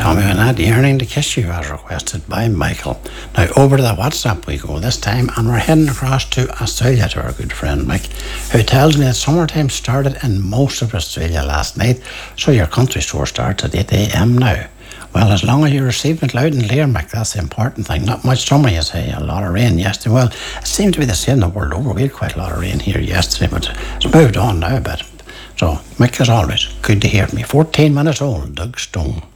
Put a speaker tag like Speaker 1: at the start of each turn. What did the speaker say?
Speaker 1: Tommy and Ed, Yearning to Kiss You, as requested by Michael. Now over to the WhatsApp we go this time, and we're heading across to Australia to our good friend Mick, who tells me that summertime started in most of Australia last night, so your country store starts at 8 a.m. now. Well, as long as you receive it loud and clear, Mick, that's the important thing. Not much summer, you say, a lot of rain yesterday. Well, it seemed to be the same the world over. We had quite a lot of rain here yesterday, but it's moved on now a bit. So, Mick, as always, good to hear from you. 14 minutes old, Doug Stone.